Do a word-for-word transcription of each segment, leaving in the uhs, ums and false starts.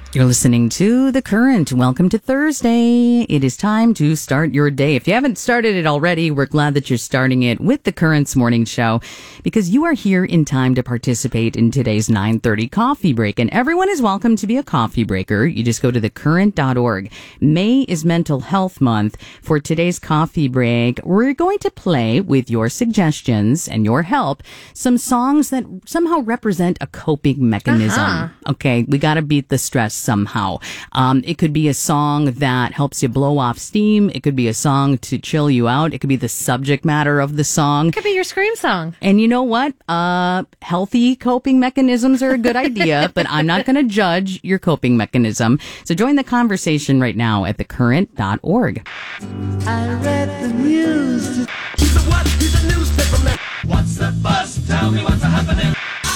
You're listening to The Current. Welcome to Thursday. It is time to start your day. If you haven't started it already, we're glad that you're starting it with The Current's morning show because you are here in time to participate in today's nine thirty coffee break. And everyone is welcome to be a coffee breaker. You just go to the current dot org. May is Mental Health Month. For today's coffee break, we're going to play with your suggestions and your help some songs that somehow represent a coping mechanism. Uh-huh. Okay, we got to beat the stress somehow. Um, it could be a song that helps you blow off steam. It could be a song to chill you out. It could be the subject matter of the song. It could be your scream song. And you know what? Uh, healthy coping mechanisms are a good idea, but I'm not going to judge your coping mechanism. So join the conversation right now at the current dot org. I read the news. He's a what? He's a newspaper man. What's the buzz? Tell me what's happening.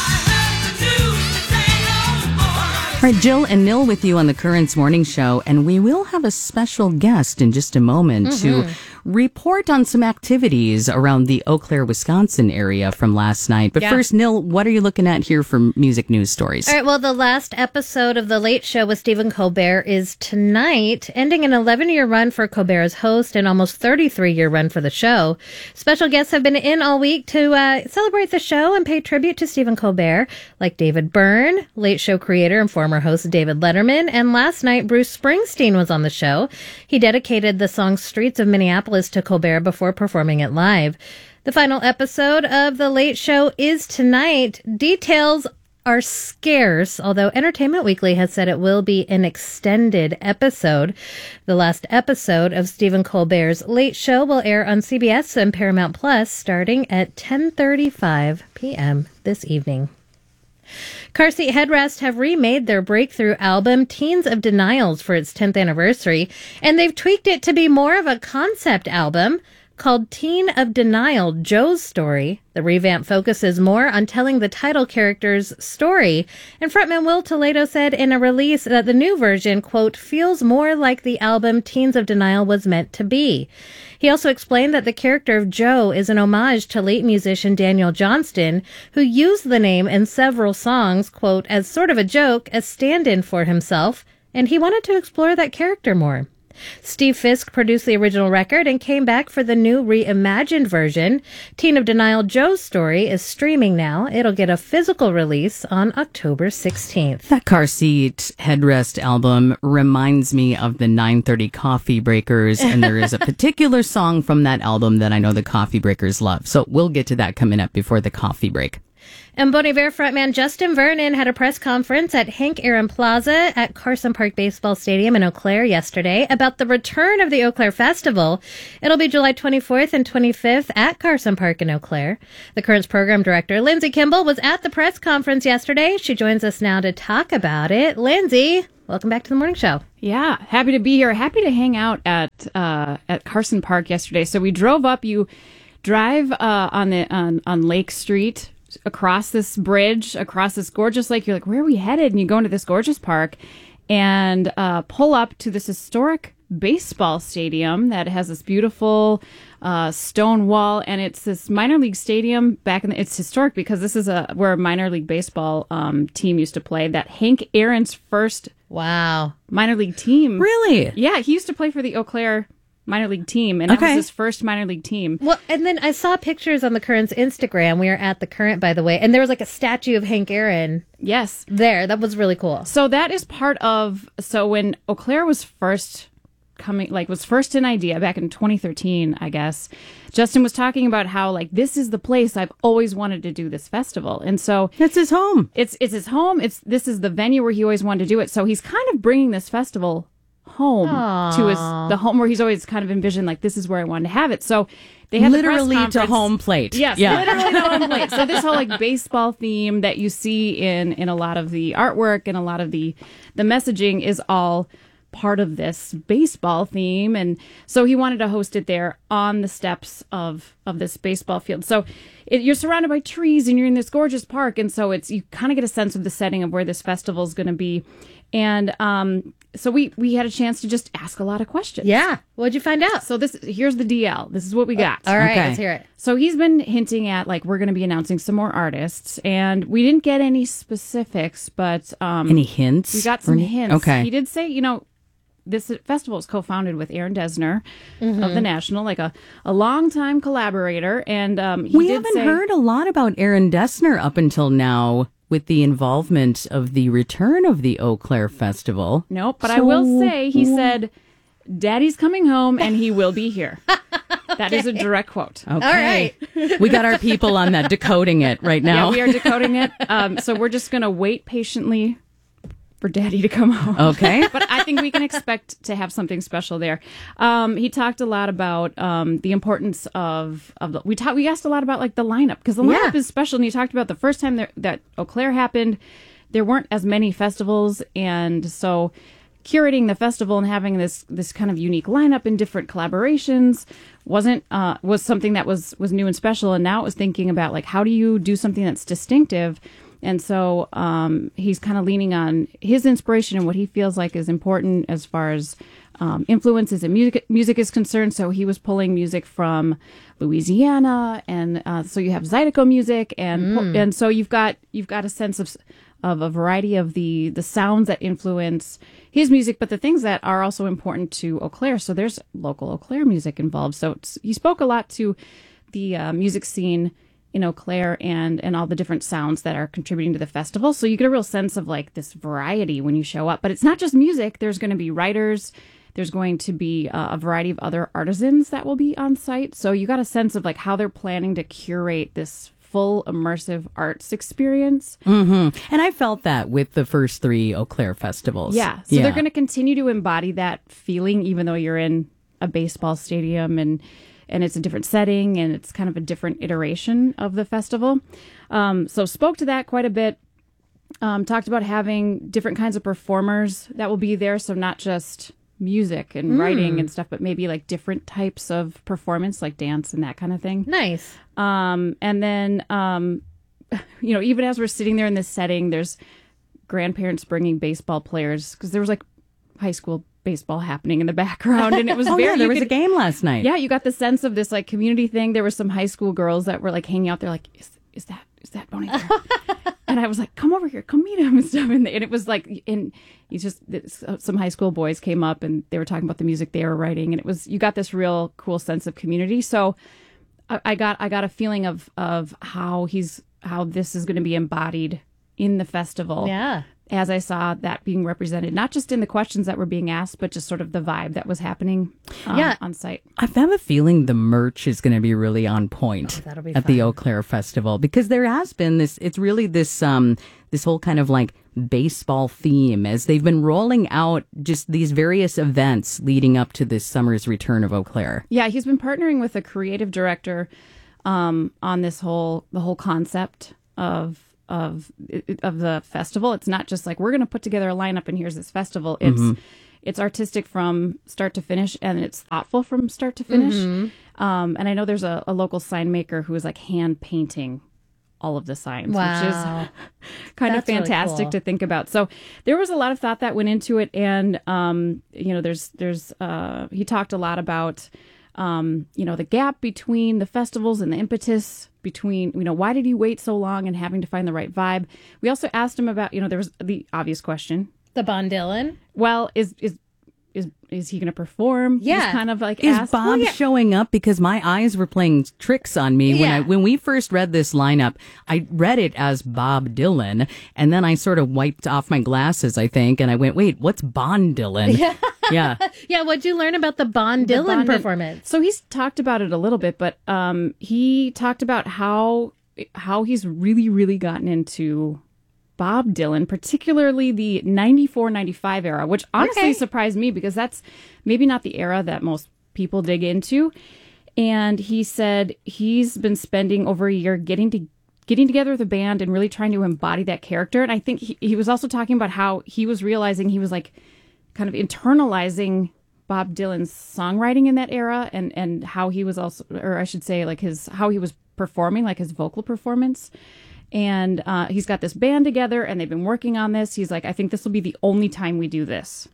All right, Jill and Nil with you on the Current's Morning Show, and we will have a special guest in just a moment mm-hmm. to report on some activities around the Eau Claire, Wisconsin area from last night. But yeah. first, Nil, what are you looking at here for music news stories? All right, well, the last episode of The Late Show with Stephen Colbert is tonight, ending an eleven-year run for Colbert as host and almost thirty-three-year run for the show. Special guests have been in all week to uh, celebrate the show and pay tribute to Stephen Colbert, like David Byrne, Late Show creator and former host David Letterman, and last night Bruce Springsteen was on the show. He dedicated the song Streets of Minneapolis to Colbert before performing it live. The final episode of The Late Show is tonight. Details are scarce, although Entertainment Weekly has said it will be an extended episode. The last episode of Stephen Colbert's Late Show will air on C B S and Paramount Plus starting at ten thirty-five p.m. this evening. Car Seat Headrest have remade their breakthrough album, Teens of Denials, for its tenth anniversary, and they've tweaked it to be more of a concept album called Teen of Denial, Joe's Story. The revamp focuses more on telling the title character's story, and frontman Will Toledo said in a release that the new version, quote, feels more like the album Teens of Denial was meant to be. He also explained that the character of Joe is an homage to late musician Daniel Johnston, who used the name in several songs, quote, as sort of a joke, a stand-in for himself, and he wanted to explore that character more. Steve Fisk produced the original record and came back for the new reimagined version. Teen of Denial, Joe's Story is streaming now. It'll get a physical release on October sixteenth. That Car Seat Headrest album reminds me of the nine thirty Coffee Breakers, and there is a particular song from that album that I know the Coffee Breakers love. So we'll get to that coming up before the coffee break. And Bon Iver frontman Justin Vernon had a press conference at Hank Aaron Plaza at Carson Park Baseball Stadium in Eau Claire yesterday about the return of the Eau Claire Festival. It'll be July twenty-fourth and twenty-fifth at Carson Park in Eau Claire. The Current's program director, Lindsay Kimball, was at the press conference yesterday. She joins us now to talk about it. Lindsay, welcome back to the morning show. Yeah, happy to be here. Happy to hang out at uh, at Carson Park yesterday. So we drove up. You drive uh, on the on, on Lake Street, across this bridge, across this gorgeous lake. You're like, where are we headed? And you go into this gorgeous park and uh, pull up to this historic baseball stadium that has this beautiful uh, stone wall. And it's this minor league stadium back in the, it's historic because this is a where a minor league baseball um, team used to play. That Hank Aaron's first wow minor league team. Really? Yeah, he used to play for the Eau Claire minor league team, and that okay. was his first minor league team. Well, and then I saw pictures on the Current's Instagram. We are at the Current, by the way, and there was like a statue of Hank Aaron. Yes, there. That was really cool. So that is part of. So when Eau Claire was first coming, like was first an idea back in twenty thirteen, I guess, Justin was talking about how like this is the place I've always wanted to do this festival, and so it's his home. It's it's his home. It's this is the venue where he always wanted to do it. So he's kind of bringing this festival home Aww. to his the home where he's always kind of envisioned like this is where I wanted to have it. So they had literally the to home plate. Yes, yeah. literally to home plate. So this whole like baseball theme that you see in in a lot of the artwork and a lot of the the messaging is all part of this baseball theme. And so he wanted to host it there on the steps of of this baseball field. So it, you're surrounded by trees and you're in this gorgeous park. And so it's, you kind of get a sense of the setting of where this festival is going to be. And um, so we, we had a chance to just ask a lot of questions. Yeah. What'd you find out? So this, here's the D L. This is what we got. All right, Okay. let's hear it. So he's been hinting at, like, we're going to be announcing some more artists, and we didn't get any specifics, but um, Any hints? we got or some any- hints. Okay. He did say, you know, this festival is co-founded with Aaron Desner of the National, like a, a longtime collaborator, and um, he We did haven't say, heard a lot about Aaron Dessner up until now with the involvement of the return of the Eau Claire Festival. Nope, but I So- will say, he said, Daddy's coming home, and he will be here. That is a direct quote. Okay. All right. We got our people on that decoding it right now. Yeah, we are decoding it. Um, so we're just going to wait patiently for Daddy to come home. Okay. But I think we can expect to have something special there. Um, he talked a lot about um, the importance of of the, we talked we asked a lot about like the lineup, because the lineup Yeah. is special. And he talked about the first time there, that Eau Claire happened, there weren't as many festivals, and so curating the festival and having this this kind of unique lineup and different collaborations wasn't uh, was something that was was new and special. And now it was thinking about, like, how do you do something that's distinctive. And so um, he's kind of leaning on his inspiration and what he feels like is important as far as um, influences and music music is concerned. So he was pulling music from Louisiana, and uh, so you have Zydeco music, and and so you've got you've got a sense of of a variety of the the sounds that influence his music, but the things that are also important to Eau Claire. So there's local Eau Claire music involved. So it's, he spoke a lot to the uh, music scene in Eau Claire and and all the different sounds that are contributing to the festival. So you get a real sense of like this variety when you show up. But it's not just music. There's going to be writers. There's going to be uh, a variety of other artisans that will be on site. So you got a sense of like how they're planning to curate this full immersive arts experience. Mm-hmm. And I felt that with the first three Eau Claire festivals. Yeah. So they're going to continue to embody that feeling, even though you're in a baseball stadium and and it's a different setting and it's kind of a different iteration of the festival. Um, so spoke to that quite a bit. Um, talked about having different kinds of performers that will be there. So not just music and writing and stuff, but maybe like different types of performance, like dance and that kind of thing. Nice. Um, and then, um, you know, even as we're sitting there in this setting, there's grandparents bringing baseball players, because there was like high school baseball happening in the background, and it was Oh, very. yeah, there you was a could- game last night. Yeah, you got the sense of this like community thing. There were some high school girls that were like hanging out there, like, is is that is that Bonnie Claire? And I was like, come over here, come meet him and stuff. And, and it was like, and he's just some high school boys came up and they were talking about the music they were writing, and it was you got this real cool sense of community. So I, I got I got a feeling of of how he's how this is going to be embodied in the festival. Yeah. As I saw that being represented, not just in the questions that were being asked, but just sort of the vibe that was happening um, Yeah. on site. I have a feeling the merch is going to be really on point that'll be at the fun. Eau Claire Festival, because there has been this, it's really this, um, this whole kind of like baseball theme as they've been rolling out just these various events leading up to this summer's return of Eau Claire. Yeah, he's been partnering with a creative director um, on this whole the whole concept of of of the festival. It's not just like we're going to put together a lineup and here's this festival. It's Mm-hmm. it's artistic from start to finish, and it's thoughtful from start to finish. Mm-hmm. Um, and I know there's a, a local sign maker who is like hand painting all of the signs, Wow. which is kind That's of really fantastic cool. to think about. So there was a lot of thought that went into it, and um, you know, there's there's uh, he talked a lot about um, you know, the gap between the festivals and the impetus between, you know, why did he wait so long and having to find the right vibe. We also asked him about, you know, there was the obvious question. The Bon Dylan. Well, is is is is he going to perform? Yeah. He's kind of like Is asked. Bob Well, yeah. showing up? Because my eyes were playing tricks on me when Yeah. I when we first read this lineup. I read it as Bob Dylan, and then I sort of wiped off my glasses, I think, and I went, "Wait, what's Bon Dylan?" Yeah, yeah. Yeah, what'd you learn about the Bon The Dylan Bon Dyn- performance? So he's talked about it a little bit, but um, he talked about how how he's really, really gotten into Bob Dylan, particularly the ninety-four ninety-five era, which honestly Okay. surprised me because that's maybe not the era that most people dig into. And he said he's been spending over a year getting to getting together with a band and really trying to embody that character. And I think he, he was also talking about how he was realizing he was like kind of internalizing Bob Dylan's songwriting in that era, and, and how he was also, or I should say, like his how he was performing, like his vocal performance. And uh, he's got this band together, and they've been working on this. He's like, I think this will be the only time we do this.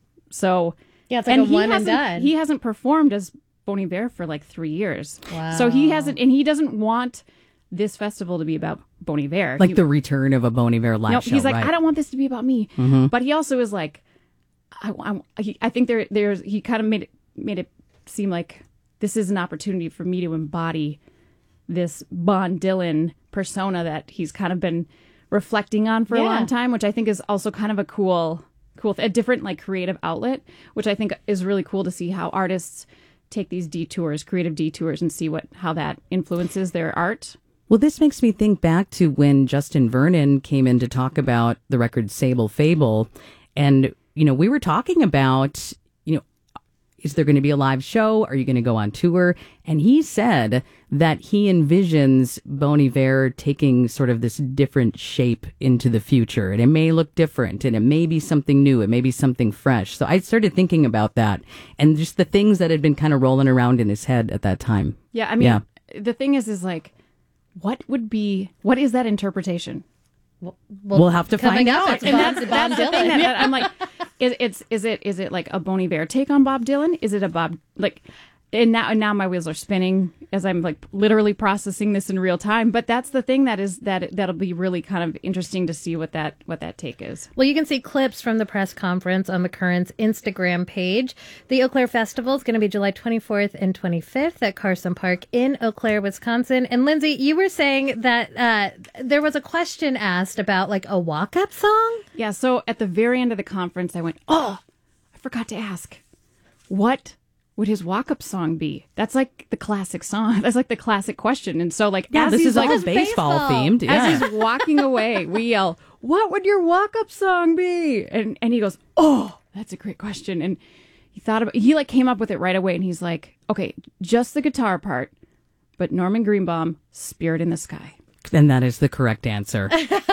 So yeah, it's like and a he one and hasn't done. he hasn't performed as Bon Iver for like three years. Wow. So he hasn't, and he doesn't want this festival to be about Bon Iver. Like he, the return of a Bon Iver live no, show, he's like, right? I don't want this to be about me. Mm-hmm. But he also is like, I, I, he, I think there, there's, he kind of made it, made it seem like this is an opportunity for me to embody this Bon Dylan persona that he's kind of been reflecting on for Yeah. a long time, which I think is also kind of a cool, cool, a different like creative outlet, which I think is really cool to see how artists take these detours, creative detours, and see what how that influences their art. Well, this makes me think back to when Justin Vernon came in to talk about the record Sable Fable. And, you know, we were talking about, you know, is there going to be a live show? Are you going to go on tour? And he said that he envisions Bon Iver taking sort of this different shape into the future. And it may look different, and it may be something new. It may be something fresh. So I started thinking about that and just the things that had been kind of rolling around in his head at that time. Yeah, I mean, Yeah. the thing is, is like, what would be, what is that interpretation? Well, We'll have to coming find up, out. it's And Bob- that's, Bob that's the Dylan. thing that, that I'm like, is it's is it is it like a Bon Iver take on Bob Dylan? Is it a Bob like? And now and now my wheels are spinning as I'm like literally processing this in real time. But that's the thing that is that that'll be really kind of interesting to see what that what that take is. Well, you can see clips from the press conference on the Current's Instagram page. The Eau Claire Festival is going to be July twenty-fourth and twenty-fifth at Carson Park in Eau Claire, Wisconsin. And Lindsay, you were saying that uh, there was a question asked about like a walk-up song? Yeah. So at the very end of the conference, I went, oh, I forgot to ask, what would his walk-up song be? That's like the classic song. That's like the classic question. And so like, Yeah, as this he's is like, all baseball, baseball. themed. Yeah. as he's walking away, we yell, what would your walk-up song be? And and he goes, oh, that's a great question. And he thought about, he like came up with it right away. And he's like, okay, just the guitar part, but Norman Greenbaum, Spirit in the Sky. And that is the correct answer.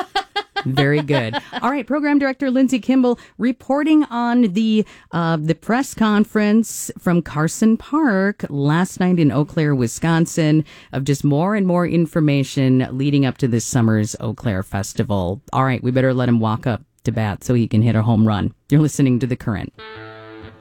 Very good. All right, program director Lindsay Kimball reporting on the uh, the press conference from Carson Park last night in Eau Claire, Wisconsin, of just more and more information leading up to this summer's Eau Claire Festival. All right, we better let him walk up to bat so he can hit a home run. You're listening to The Current.